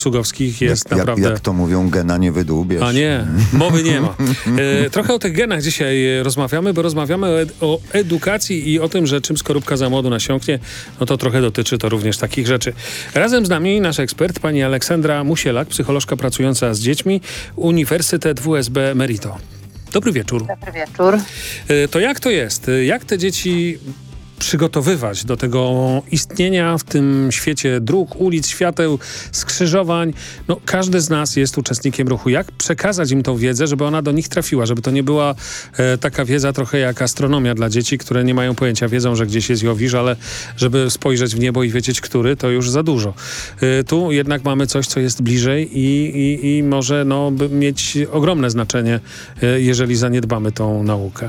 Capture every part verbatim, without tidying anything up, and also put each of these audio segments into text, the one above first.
Cugowskich jest jak, naprawdę... Jak, jak to mówią, gena nie wydłubiesz. A nie, mowy nie ma. E, trochę o tych genach dzisiaj rozmawiamy, bo rozmawiamy o, ed o edukacji i o tym, że czym skorupka za młodu nasiąknie, no to trochę dotyczy to również takich rzeczy. Razem z nami nasz ekspert, pani Aleksandra Musielak, psycholożka pracująca z dziećmi, Uniwersytet W S B Merito. Dobry wieczór. Dobry wieczór. E, to jak to jest? Jak te dzieci przygotowywać do tego istnienia w tym świecie dróg, ulic, świateł, skrzyżowań? No, każdy z nas jest uczestnikiem ruchu. Jak przekazać im tą wiedzę, żeby ona do nich trafiła, żeby to nie była e, taka wiedza trochę jak astronomia dla dzieci, które nie mają pojęcia, wiedzą, że gdzieś jest Jowisz, ale żeby spojrzeć w niebo i wiedzieć, który, to już za dużo. E, tu jednak mamy coś, co jest bliżej i, i, i może no, mieć ogromne znaczenie, e, jeżeli zaniedbamy tą naukę.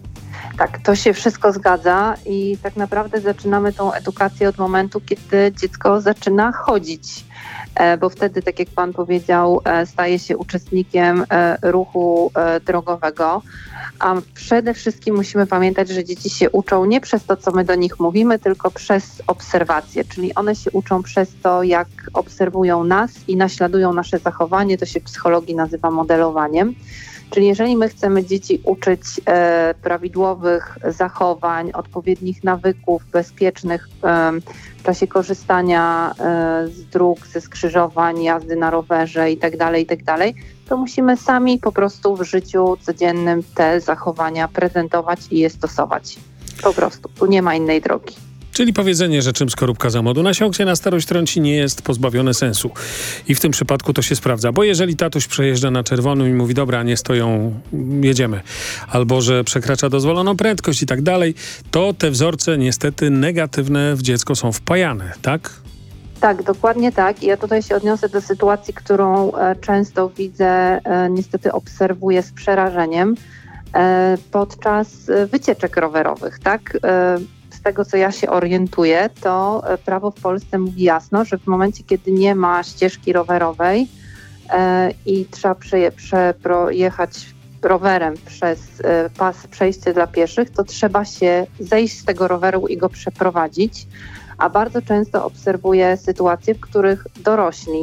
Tak, to się wszystko zgadza i tak naprawdę zaczynamy tą edukację od momentu, kiedy dziecko zaczyna chodzić, e, bo wtedy, tak jak pan powiedział, e, staje się uczestnikiem e, ruchu e, drogowego, a przede wszystkim musimy pamiętać, że dzieci się uczą nie przez to, co my do nich mówimy, tylko przez obserwację, czyli one się uczą przez to, jak obserwują nas i naśladują nasze zachowanie, to się w psychologii nazywa modelowaniem. Czyli jeżeli my chcemy dzieci uczyć e, prawidłowych zachowań, odpowiednich nawyków, bezpiecznych e, w czasie korzystania e, z dróg, ze skrzyżowań, jazdy na rowerze itd., itd., to musimy sami po prostu w życiu codziennym te zachowania prezentować i je stosować. Po prostu. Tu nie ma innej drogi. Czyli powiedzenie, że czym skorupka za młodu nasiąknie, na starość trąci, nie jest pozbawione sensu. I w tym przypadku to się sprawdza. Bo jeżeli tatuś przejeżdża na czerwonym i mówi, dobra, nie stoją, jedziemy. Albo, że przekracza dozwoloną prędkość i tak dalej, to te wzorce niestety negatywne w dziecko są wpajane, tak? Tak, dokładnie tak. I ja tutaj się odniosę do sytuacji, którą e, często widzę, e, niestety obserwuję z przerażeniem e, podczas wycieczek rowerowych, tak? E, Z tego, co ja się orientuję, to prawo w Polsce mówi jasno, że w momencie, kiedy nie ma ścieżki rowerowej e, i trzeba przeje, przejechać rowerem przez e, pas przejście dla pieszych, to trzeba się zejść z tego roweru i go przeprowadzić. A bardzo często obserwuję sytuacje, w których dorośli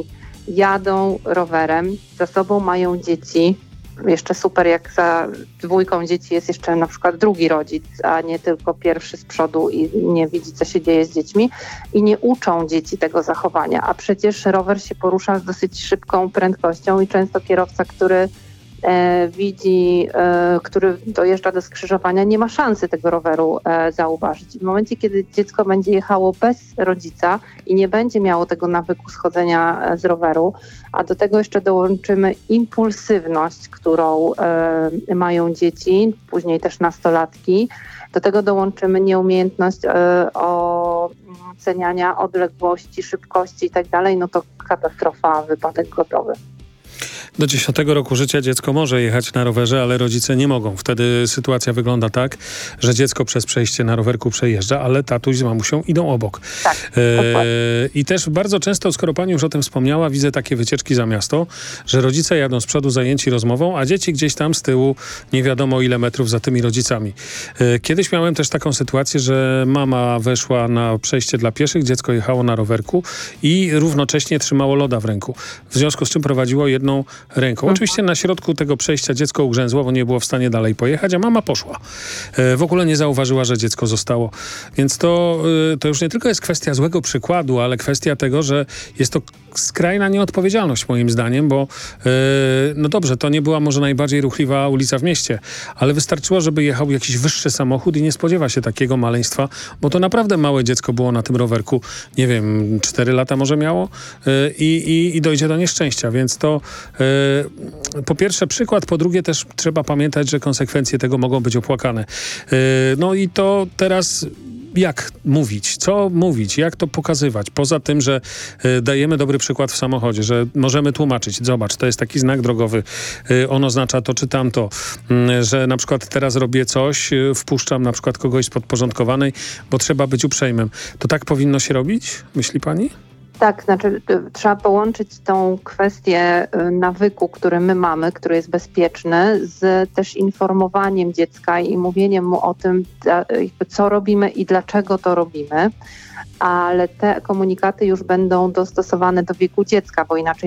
jadą rowerem, za sobą mają dzieci. Jeszcze super, jak za dwójką dzieci jest jeszcze na przykład drugi rodzic, a nie tylko pierwszy z przodu i nie widzi, co się dzieje z dziećmi i nie uczą dzieci tego zachowania. A przecież rower się porusza z dosyć szybką prędkością i często kierowca, który e, widzi, e, który dojeżdża do skrzyżowania, nie ma szansy tego roweru e, zauważyć. W momencie, kiedy dziecko będzie jechało bez rodzica i nie będzie miało tego nawyku schodzenia e, z roweru, a do tego jeszcze dołączymy impulsywność, którą e, mają dzieci, później też nastolatki. Do tego dołączymy nieumiejętność e, oceniania odległości, szybkości i tak dalej, no to katastrofa, wypadek gotowy. Do dziesiątego roku życia dziecko może jechać na rowerze, ale rodzice nie mogą. Wtedy sytuacja wygląda tak, że dziecko przez przejście na rowerku przejeżdża, ale tatuś z mamusią idą obok. Tak, e, I też bardzo często, skoro pani już o tym wspomniała, widzę takie wycieczki za miasto, że rodzice jadą z przodu zajęci rozmową, a dzieci gdzieś tam z tyłu nie wiadomo ile metrów za tymi rodzicami. E, kiedyś miałem też taką sytuację, że mama weszła na przejście dla pieszych, dziecko jechało na rowerku i równocześnie trzymało loda w ręku. W związku z czym prowadziło jedną ręką. Oczywiście na środku tego przejścia dziecko ugrzęzło, bo nie było w stanie dalej pojechać, a mama poszła. E, w ogóle nie zauważyła, że dziecko zostało. Więc to, e, to już nie tylko jest kwestia złego przykładu, ale kwestia tego, że jest to skrajna nieodpowiedzialność moim zdaniem, bo e, no dobrze, to nie była może najbardziej ruchliwa ulica w mieście, ale wystarczyło, żeby jechał jakiś wyższy samochód i nie spodziewa się takiego maleństwa, bo to naprawdę małe dziecko było na tym rowerku, nie wiem, cztery lata może miało e, i, i, i dojdzie do nieszczęścia, więc to e, po pierwsze przykład, po drugie też trzeba pamiętać, że konsekwencje tego mogą być opłakane. No i to teraz jak mówić, co mówić, jak to pokazywać? Poza tym, że dajemy dobry przykład w samochodzie, że możemy tłumaczyć, zobacz, to jest taki znak drogowy, on oznacza to czy tamto, że na przykład teraz robię coś, wpuszczam na przykład kogoś z podporządkowanej, bo trzeba być uprzejmym. To tak powinno się robić, myśli pani? Tak, znaczy trzeba połączyć tą kwestię nawyku, który my mamy, który jest bezpieczny, z też informowaniem dziecka i mówieniem mu o tym, co robimy i dlaczego to robimy. ale te komunikaty już będą dostosowane do wieku dziecka, bo inaczej